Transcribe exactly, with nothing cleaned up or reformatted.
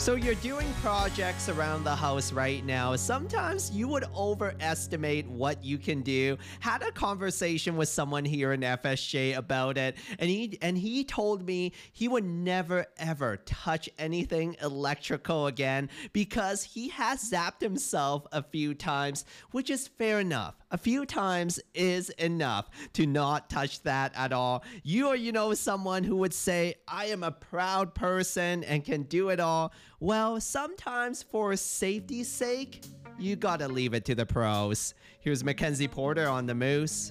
So you're doing projects around the house right now. Sometimes you would overestimate what you can do. Had a conversation with someone here in F S J about it, and he and he told me he would never ever touch anything electrical again because he has zapped himself a few times, which is fair enough. A few times is enough to not touch that at all. You are, you know, someone who would say, I am a proud person and can do it all. Well, sometimes for safety's sake, you gotta leave it to the pros. Here's Mackenzie Porter on the Moose.